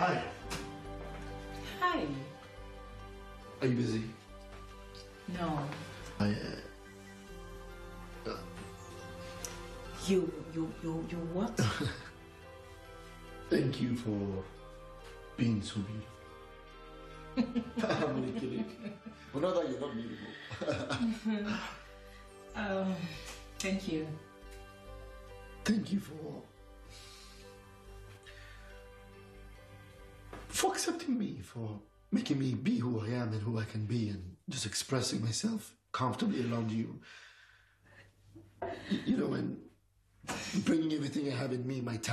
Hi. Hi. Are you busy? No. You what? Thank you for being so beautiful. I'm only kidding. Well, not that you're not beautiful. Thank you. Thank you for accepting me, for making me be who I am and who I can be, and just expressing myself comfortably around you. You know, and bringing everything I have in me, my talent.